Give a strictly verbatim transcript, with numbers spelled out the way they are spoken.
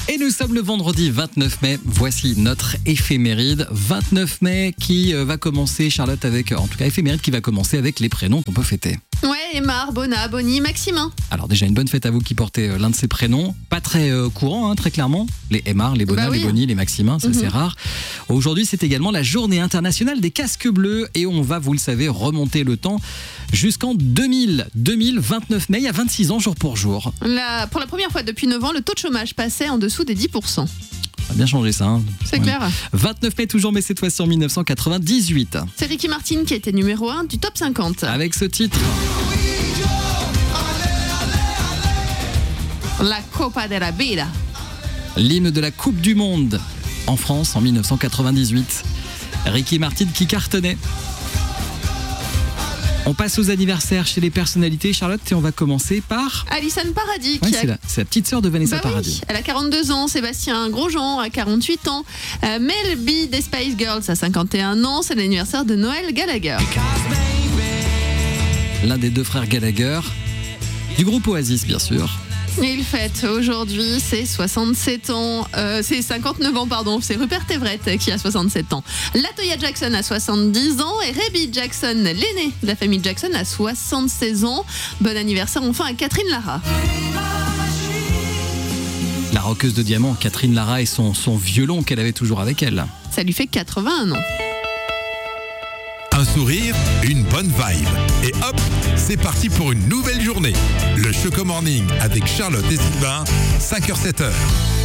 Et nous sommes le vendredi vingt-neuf mai. Voici notre éphéméride. vingt-neuf mai qui va commencer, Charlotte, avec, en tout cas, éphéméride qui va commencer avec les prénoms qu'on peut fêter. Ouais, Aymar, Bona, Bonnie, Maximin. Alors déjà, une bonne fête à vous qui portez l'un de ces prénoms. Pas très euh, courant, hein, très clairement. Les Aymar, les Bona, bah oui. les Bonnie, les Maximin, ça Mm-hmm. c'est rare. Aujourd'hui, c'est également la journée internationale des casques bleus. Et on va, vous le savez, remonter le temps jusqu'en deux mille. deux mille, vingt-neuf mai, il y a vingt-six ans, jour pour jour. La, pour la première fois depuis neuf ans, le taux de chômage passait en dessous des dix pour cent. Ça a bien changé ça. Hein. C'est Ouais. clair. vingt-neuf mai toujours, mais cette fois-ci en mille neuf cent quatre-vingt-dix-huit. C'est Ricky Martin qui était numéro un du top cinquante. Avec ce titre. La Copa de la Vida. L'hymne de la Coupe du Monde en France en mille neuf cent quatre-vingt-dix-huit. Ricky Martin qui cartonnait. On passe aux anniversaires chez les personnalités, Charlotte, et on va commencer par... Alison Paradis Ouais, qui c'est, a... la, c'est la petite sœur de Vanessa Bah oui, Paradis. elle a quarante-deux ans, Sébastien Grosjean a quarante-huit ans, euh, Mel B des Spice Girls a cinquante et un ans, c'est l'anniversaire de Noël Gallagher. L'un des deux frères Gallagher, du groupe Oasis bien sûr. Et il fête aujourd'hui ses soixante-sept ans, euh, c'est cinquante-neuf ans pardon, c'est Rupert Everett qui a soixante-sept ans. Latoya Jackson a soixante-dix ans et Rebby Jackson, l'aîné de la famille Jackson, a soixante-seize ans. Bon anniversaire enfin à Catherine Lara. La rockeuse de diamant, Catherine Lara, et son, son violon qu'elle avait toujours avec elle. Ça lui fait quatre-vingt-un ans. Un sourire, une bonne vibe. Et hop, c'est parti pour une nouvelle journée. Le Choco Morning avec Charlotte et Sylvain, cinq heures sept heures.